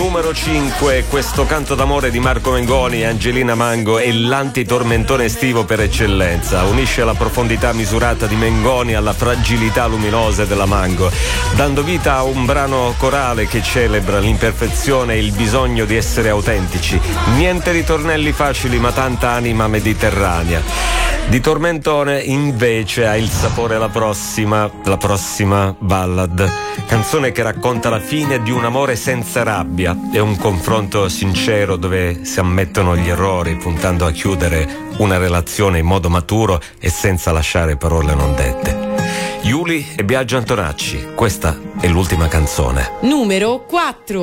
numero 5, questo canto d'amore di Marco Mengoni e Angelina Mango è l'antitormentone estivo per eccellenza. Unisce la profondità misurata di Mengoni alla fragilità luminosa della Mango, dando vita a un brano corale che celebra l'imperfezione e il bisogno di essere autentici. Niente ritornelli facili, ma tanta anima mediterranea. Di tormentone invece ha il sapore la prossima ballad, canzone che racconta la fine di un amore senza rabbia. È un confronto sincero dove si ammettono gli errori, puntando a chiudere una relazione in modo maturo e senza lasciare parole non dette. Iuli e Biagio Antonacci, questa è l'ultima canzone. Numero 4.